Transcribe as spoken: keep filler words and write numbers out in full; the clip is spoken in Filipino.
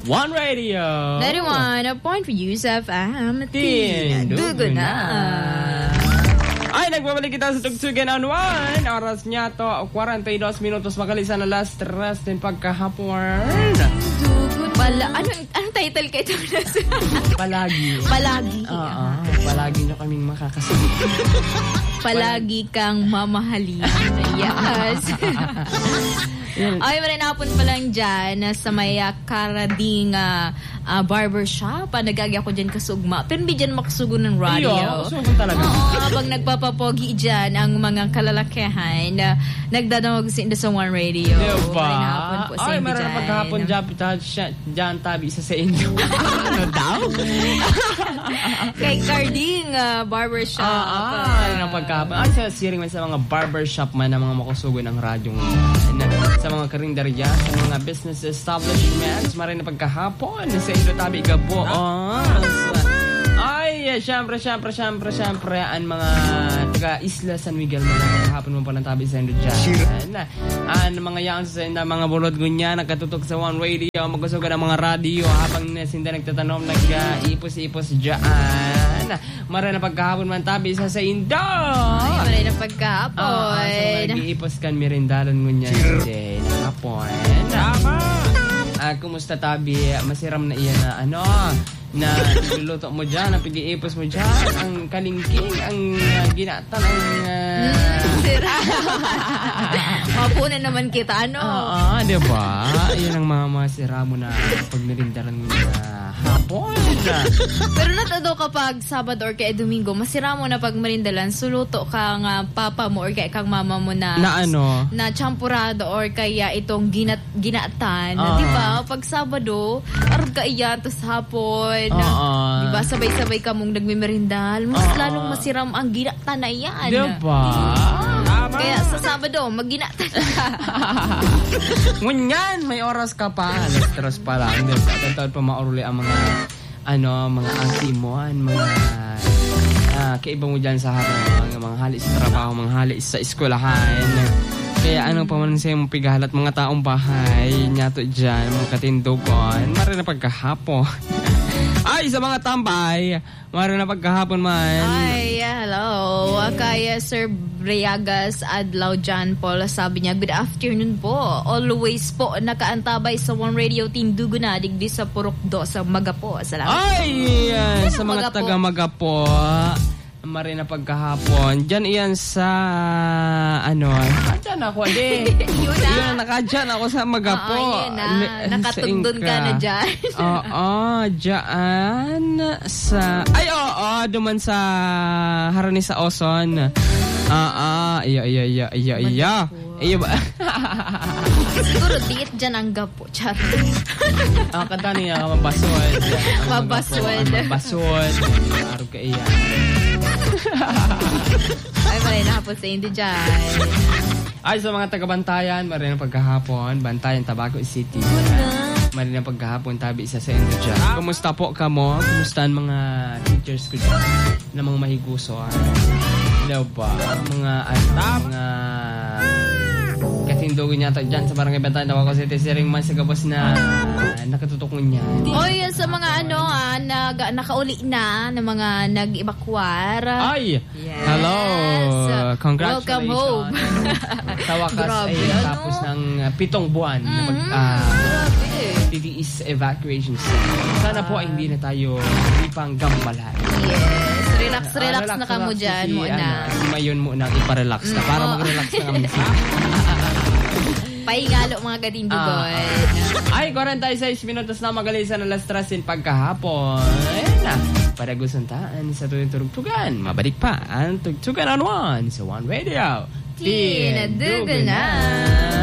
One Radio. ninety-one point three Yusuf Ahmed. Tindugo na. Ay, nagbabalik kita sa Tugtugan on One. Oras niya to, forty-two minutos makalisan na last rest din pagkahapon. Tugod pala. Ano, anong title kayo ito? Palagi. Palagi. Oo, palagi nyo kaming makakasama. Palagi kang mamahalin. Yes. Ay, marinapon pa lang dyan sa may uh, Karading uh, uh, barbershop. Uh, nagagi ako dyan kasugma. Pero hindi dyan makasugo ng radio. Iyo, sugo talaga. Oo, habang nagpapapogi dyan ang mga kalalakihan, uh, nagdadamag sa One Radio. Diba? Marinapon po sa ay, inyo marin dyan. pagkahapon dyan tabi isa sa inyo. Ano daw? Kay Karading uh, barbershop. Ah, ah, uh, pagkahapon. Ay, sa siring man sa mga barbershop man na mga makasugo ng radio na sa mga karinderya, sa mga business establishments, marin na pagkahapon sa ilo tabi gabo. Oh, ay, syempre, syempre, syempre, syempre, ang mga taga Isla San Miguel mga pagkahapon mo pa ng tabi sa ilo dyan. Ang mga yan sa na mga bulod gunya, nagkatutok sa One Radio, magkusugan ng mga radio habang sinda nagtatanom, nag-ipos-ipos dyan. Marin na pagkahapon man tabi sa sa Indo. Ay, marin na pagkahapon. Ah, so nag-iipos kan mirindalan gunya today. Hapon. Tama. Ah, kumusta tabi? Masiram na iyan na ano, na iluluto mo dyan, ang pag-iipos mo dyan, ang kalingking, ang uh, ginatan, ang... Uh... Mm, sira. Mapunan naman kita, ano? Oo, uh, uh, diba? Iyan ang mga masira mo na pagmirindaran mo na hapon. Pero natado kapag Sabado or kaya Domingo, masira mo na pag marindalan, suluto kang uh, papa mo or kaya kang mama mo na... Na ano? Na champurado or kaya itong ginat, ginatan. Uh-huh. Diba? Pag Sabado, arag ka iyan, tapos hapon. Uh-huh. Diba? Sabay-sabay ka mong nagmimerindal. Mas uh-huh. lalong masiram ang ginatan na yan. Diba? Hmm. Kaya sa Sabado, mag-ginatan. Ngunyan, may oras ka pa. Alas tres pa lang. At pa mauruli ang mga ano, mga auntie mo, mga ah, kaiba mo dyan sa harap, mga, mga hali sa trabaho, mga hali sa eskwelahan. Kaya ano pa man sa'yo mong pigahalat mga taong bahay, nyato dyan, mga katindugon, marin na pagkahapon. Ay, sa mga tambay, marin na pagkahapon man. Ay, hello. Kaya Sir Briagas Adlaw John Paul, sabi niya, good afternoon po. Always po nakaantabay sa One Radio Tindugo na digdi sa Purokdo sa Magapo. Salamat. Ay, uh, sa mga Magapo. taga Magapo, marin na pagkahapon. Diyan iyan sa ano, nakadyan ako adi. Yun na. Yun, nakadyan ako sa Magapo. Oo, yun na. Nakatundon ka na dyan. Oo, dyan sa... Ay, oo, duman sa Harani sa Oson. Oo, iya, iya, iya, iya, iya. Iya ba? Siguro diit dyan ang gapo. Chat. Ang kanta niya, mabasod. Mabasod. Mabasod. Araw ka iya. Ay, maray na hapon sa hindi dyan. Ay, sa mga taga-Bantayan, marin ang pagkahapon, Bantayan, Tabaco City. Marin ang pagkahapon, tabi isa sa inyo dyan. Kumusta po ka mo? Kumusta ang mga teachers ko dyan? Na mga mahiguso. Hello ba? Mga, ano, mga... Katindugin niya dyan sa Barangay Bantayan, Tabaco City. Siring man sa gabos na nakatutok mo niya. O, yun sa mga ano, ah, nag, nakauli na, na mga nag-evacuar. Ay! Yes. Hello! Congratulations. Welcome home. Sa wakas Grabe, ay ano? tapos ng uh, pitong buwan na mag, Mm-hmm. uh, Grabe. titiis evacuation center. Sana po ay hindi na tayo hindi pang gambalan. Yes. Relax, Ah, relax na ka mo relax dyan si, muna. Ano, si Mayon muna iparelax na para Mm, oh. mag-relax na kami. Paingalo mga katindugon. Ah. Ay, forty-six minutos na magalisan ng last trasin pagkahapon. Na, para gusantaan sa tuwing turugtugan. Mabalik pa ang Tugtugan on One sa One Radio. Tindugo na.